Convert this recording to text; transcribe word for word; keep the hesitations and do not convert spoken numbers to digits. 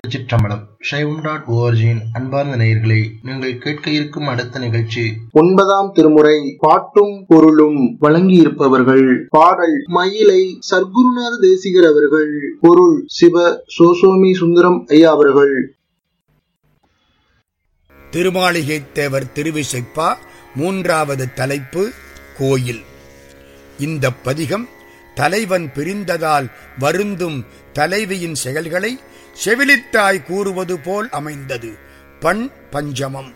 சிற்றம்பலம் சைவம் டாட் ஓஆர்ஜியின் அன்பார்ந்த நேயர்களே, நீங்கள் கேட்க இருக்கும் அடுத்த நிகழ்ச்சி ஒன்பதாம் திருமுறை பாட்டும் பொருளும். வழங்கியிருப்பவர்கள் பாடல் மயிலை சர்க்குருநாத தேசிகர் அவர்கள், பொருள் சிவ சோசோமி சுந்தரம் ஐயா அவர்கள். திருமாளிகை தேவர் திருவிசைப்பா. மூன்றாவது தலைப்பு கோயில். இந்த பதிகம் தலைவன் பிரிந்ததால் வருந்தும் தலைவியின் செயல்களை செவிலித்தாய் கூறுவது போல் அமைந்தது. பண் பஞ்சமம்.